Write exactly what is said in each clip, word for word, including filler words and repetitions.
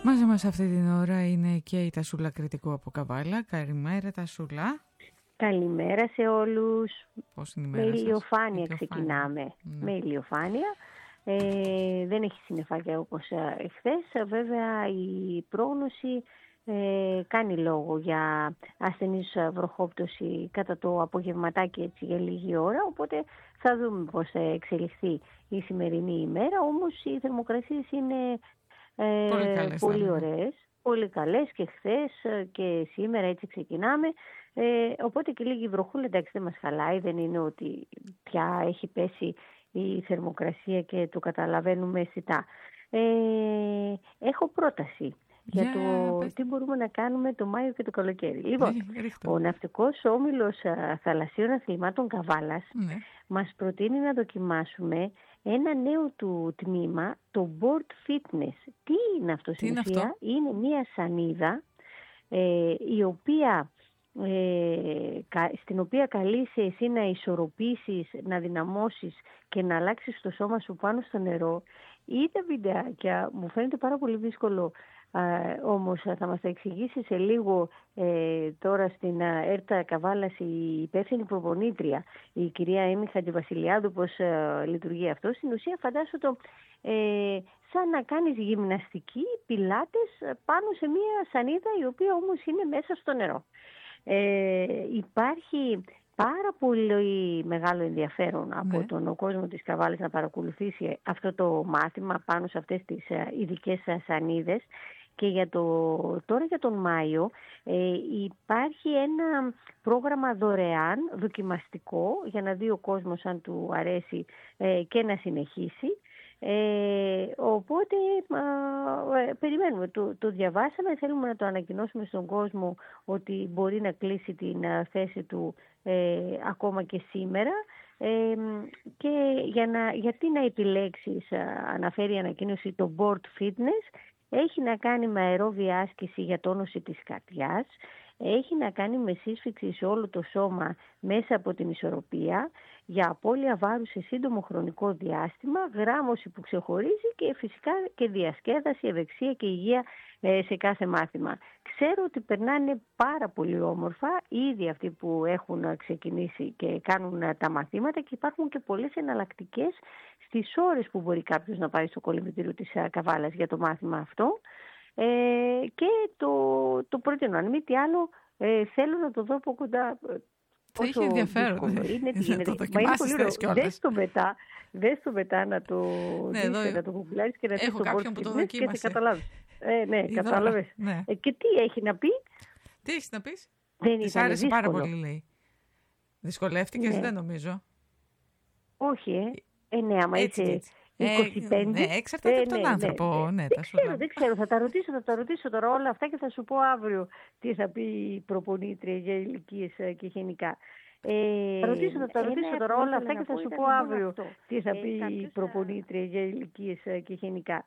Μαζί μας αυτή την ώρα είναι και η Τασούλα Κρητικού από Καβάλα. Καλημέρα Τασούλα. Καλημέρα σε όλους. Πώς είναι η μέρα Με σας? ηλιοφάνεια ξεκινάμε. Ναι. Με ηλιοφάνεια. Ε, δεν έχει συννεφάκια όπως εχθές. Βέβαια η πρόγνωση ε, κάνει λόγο για ασθενής βροχόπτωση κατά το απογευματάκι, έτσι, για λίγη ώρα. Οπότε θα δούμε πώς θα εξελιχθεί η σημερινή ημέρα. Όμως οι θερμοκρασίες είναι ε, πολύ, καλές, πολύ ωραίες. Πολύ καλές και χθες και σήμερα, έτσι ξεκινάμε. Ε, οπότε και λίγη βροχούλα, εντάξει, δεν μας χαλάει, δεν είναι ότι πια έχει πέσει η θερμοκρασία και το καταλαβαίνουμε αισθητά. Ε, έχω πρόταση για yeah, το πες. τι μπορούμε να κάνουμε το Μάιο και το καλοκαίρι. Λοιπόν, yeah, ο Ναυτικός Όμιλος Θαλασσίων Αθλημάτων Καβάλας ναι. μας προτείνει να δοκιμάσουμε ένα νέο του τμήμα, το Board Fitness. Τι είναι αυτό στην ουσία? Είναι μια σανίδα ε, η οποία... Ε, στην οποία καλείσαι εσύ να ισορροπήσεις, να δυναμώσεις και να αλλάξεις το σώμα σου πάνω στο νερό. Είδα βιντεάκια, μου φαίνεται πάρα πολύ δύσκολο, α, όμως θα μας τα εξηγήσει σε λίγο ε, τώρα στην ΕΡΤΑ Καβάλας η υπεύθυνη προπονήτρια, η κυρία Έμι Χατζηβασιλιάδου, πώς ε, λειτουργεί αυτό. Στην ουσία φαντάσου το ε, σαν να κάνεις γυμναστική, πιλάτες πάνω σε μια σανίδα η οποία όμως είναι μέσα στο νερό. Ε, υπάρχει πάρα πολύ μεγάλο ενδιαφέρον από ναι. τον κόσμο της Καβάλας να παρακολουθήσει αυτό το μάθημα πάνω σε αυτές τις ειδικές σανίδες. Και για το, τώρα για τον Μάιο ε, υπάρχει ένα πρόγραμμα δωρεάν, δοκιμαστικό, για να δει ο κόσμος αν του αρέσει ε, και να συνεχίσει. Ε, οπότε ε, περιμένουμε, το, το διαβάσαμε, θέλουμε να το ανακοινώσουμε στον κόσμο ότι μπορεί να κλείσει την α, θέση του ε, ακόμα και σήμερα. Ε, και για να, γιατί να επιλέξεις, α, αναφέρει η ανακοίνωση, το Board Fitness. Έχει να κάνει με αερόβια άσκηση για τόνωση της καρδιάς, έχει να κάνει με σύσφυξη σε όλο το σώμα μέσα από την ισορροπία, για απώλεια βάρους σε σύντομο χρονικό διάστημα, γράμμωση που ξεχωρίζει και φυσικά και διασκέδαση, ευεξία και υγεία ε, σε κάθε μάθημα. Ξέρω ότι περνάνε πάρα πολύ όμορφα ήδη αυτοί που έχουν ξεκινήσει και κάνουν τα μαθήματα και υπάρχουν και πολλές εναλλακτικές στις ώρες που μπορεί κάποιος να πάει στο κολυμβητήριο της Καβάλας για το μάθημα αυτό. Ε, και το, το προτείνω. Αν μη τι άλλο, ε, θέλω να το δω από κοντά. Θα είχε ενδιαφέρον. Είναι, είναι, το μα είναι πολύ ωραίο. Δες το μετά, δες το μετά να το ναι, δεις και να το κουκλάρεις και να δεις το κάποιον που το δοκίμασε. Και θα καταλάβεις. Ε, ναι, κατάλαβες. Ναι. Ε, και τι έχει να πει? Τι έχει να πεις? Δεν της άρεσε δύσκολο. Πάρα πολύ, λέει. Δυσκολεύτηκες? Ναι. Δεν νομίζω. Όχι, ε. Ε, ναι, άμα έτσι, είσαι έτσι. είκοσι πέντε. Ε, ναι, εξαρτάται ε, από τον ναι, άνθρωπο. Ναι, ναι, δεν, ξέρω, δεν ξέρω, θα τα ρωτήσω, θα τα ρωτήσω τώρα όλα αυτά και θα σου πω αύριο τι θα πει η προπονήτρια για ηλικίες και γενικά. Ε, θα ρωτήσω, θα τα ρωτήσω τώρα όλα αυτά και θα σου πω αύριο αυτό. τι θα ε, πει η προπονήτρια για ηλικίες και γενικά.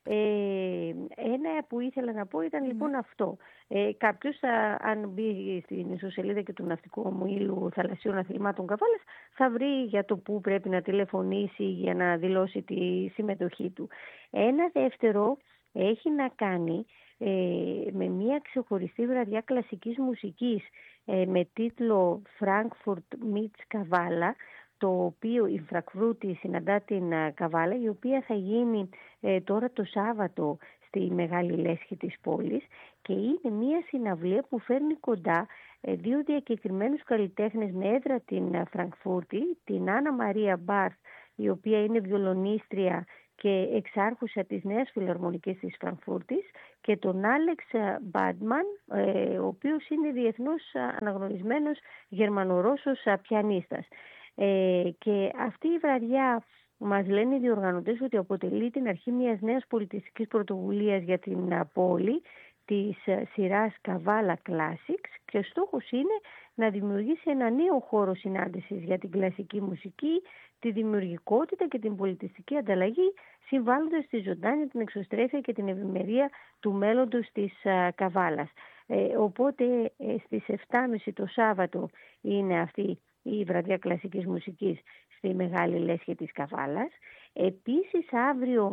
Ε, ένα που ήθελα να πω ήταν mm. λοιπόν αυτό. Ε, κάποιος θα, αν μπει στην ιστοσελίδα και του Ναυτικού Ομίλου Θαλασσίων Αθλημάτων Καβάλας, θα βρει για το που πρέπει να τηλεφωνήσει για να δηλώσει τη συμμετοχή του. Ένα δεύτερο έχει να κάνει ε, με μια ξεχωριστή βραδιά κλασικής μουσικής ε, με τίτλο Frankfurt Meets Καβάλα, το οποίο η Φραγκφούρτη συναντά την Καβάλα, η οποία θα γίνει ε, τώρα το Σάββατο στη Μεγάλη Λέσχη της πόλης και είναι μια συναυλία που φέρνει κοντά ε, δύο διακεκριμένους καλλιτέχνες με έδρα την Φραγκφούρτη, την Άννα Μαρία Μπάρθ, η οποία είναι βιολονίστρια και εξάρχουσα της Νέας Φιλαρμονικής της Φραγκφούρτης, και τον Άλεξ Μπάντμαν, ε, ο οποίος είναι διεθνώς αναγνωρισμένος Γερμανορώσος πιανίστας. Ε, και αυτή η βραδιά, μας λένε οι διοργανωτές, ότι αποτελεί την αρχή μιας νέας πολιτιστικής πρωτοβουλίας για την πόλη, της σειράς Καβάλα Classics, και στόχος είναι να δημιουργήσει ένα νέο χώρο συνάντησης για την κλασική μουσική, τη δημιουργικότητα και την πολιτιστική ανταλλαγή, συμβάλλοντας στη ζωντάνια, την εξωστρέφεια και την ευημερία του μέλλοντος της Καβάλας. Ε, οπότε ε, στις επτά και μισή το Σάββατο είναι αυτή η βραδιά κλασικής μουσικής στη Μεγάλη Λέσχη της Καβάλας. Επίσης αύριο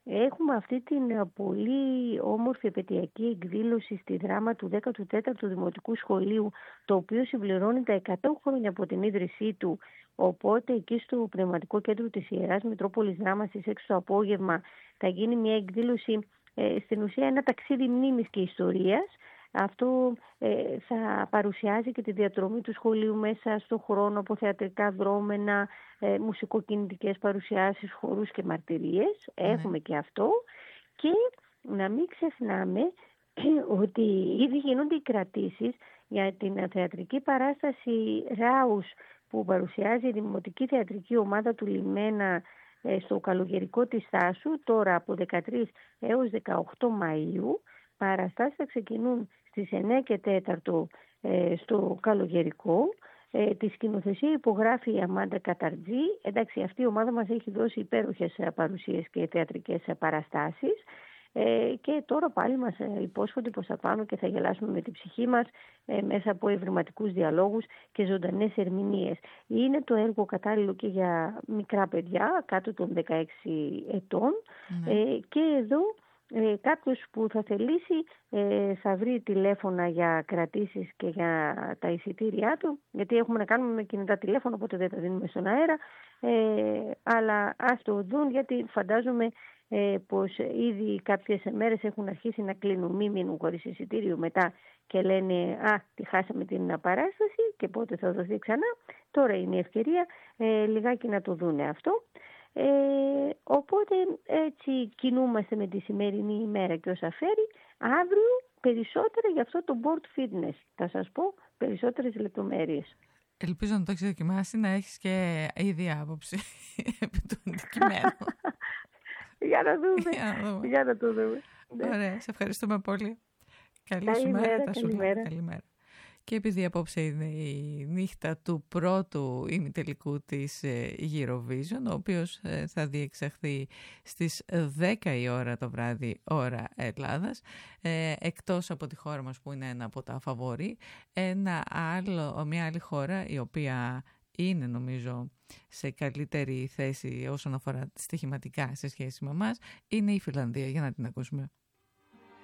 έχουμε αυτή την πολύ όμορφη επαιτειακή εκδήλωση στη Δράμα του δέκατου τέταρτου Δημοτικού Σχολείου, το οποίο συμπληρώνει τα εκατό χρόνια από την ίδρυσή του. Οπότε εκεί στο Πνευματικό Κέντρο της Ιεράς Μητρόπολης Δράμας στις έξι το απόγευμα θα γίνει μια εκδήλωση, ε, στην ουσία ένα ταξίδι μνήμης και ιστορίας. Αυτό ε, θα παρουσιάζει και τη διαδρομή του σχολείου μέσα στον χρόνο από θεατρικά δρόμενα, ε, μουσικοκινητικές παρουσιάσεις, χορούς και μαρτυρίες. Ναι. Έχουμε και αυτό. Και να μην ξεχνάμε ότι ήδη γίνονται οι κρατήσεις για την θεατρική παράσταση Ράους που παρουσιάζει η Δημοτική Θεατρική Ομάδα του Λιμένα ε, στο καλογερικό της Θάσου, τώρα από δεκατρείς έως δεκαοκτώ Μαΐου. Παραστάσεις θα ξεκινούν στις εννιά και τέσσερα ε, στο καλογερικό. Ε, τη σκηνοθεσία υπογράφει η Αμάντα Καταρτζή. Εντάξει, αυτή η ομάδα μας έχει δώσει υπέροχες παρουσίες και θεατρικές παραστάσεις. Ε, και τώρα πάλι μας υπόσχονται πως θα πάμε και θα γελάσουμε με την ψυχή μας ε, μέσα από ευρηματικούς διαλόγους και ζωντανές ερμηνείες. Είναι το έργο κατάλληλο και για μικρά παιδιά κάτω των δεκαέξι ετών. Mm. Ε, και εδώ Ε, κάποιος που θα θελήσει ε, θα βρει τηλέφωνα για κρατήσεις και για τα εισιτήριά του, γιατί έχουμε να κάνουμε με κινητά τηλέφωνα, οπότε δεν τα δίνουμε στον αέρα, ε, αλλά ας το δουν, γιατί φαντάζομαι ε, πως ήδη κάποιες μέρες έχουν αρχίσει να κλείνουν, μη μείνουν χωρίς εισιτήριο μετά και λένε «Α, τη χάσαμε την παράσταση και πότε θα δοθεί ξανά». Τώρα είναι η ευκαιρία ε, λιγάκι να το δούνε αυτό. Ε, οπότε έτσι κινούμαστε με τη σημερινή ημέρα και όσα φέρει. Αύριο περισσότερα για αυτό το board fitness. Θα σας πω περισσότερες λεπτομέρειες. Ελπίζω να το έχεις δοκιμάσει, να έχεις και ήδη άποψη επί του αντικειμένου. Για να δούμε. Για να, δούμε. Για να το δούμε. Ωραία, σε ευχαριστούμε πολύ. Καλή σου μέρα. Καλημέρα. Καλημέρα. Και επειδή απόψε είναι η νύχτα του πρώτου ημιτελικού της Eurovision, ο οποίος θα διεξαχθεί στις δέκα η ώρα το βράδυ, ώρα Ελλάδας, εκτός από τη χώρα μας που είναι ένα από τα φαβορί, ένα άλλο, μια άλλη χώρα η οποία είναι νομίζω σε καλύτερη θέση όσον αφορά στοιχηματικά σε σχέση με εμάς, είναι η Φιλανδία. Για να την ακούσουμε.